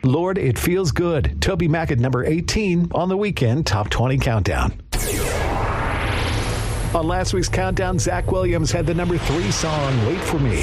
Lord, It Feels Good. Toby Mac at number 18 on the Weekend Top 20 Countdown. On last week's countdown, Zach Williams had the number 3 song, Wait For Me.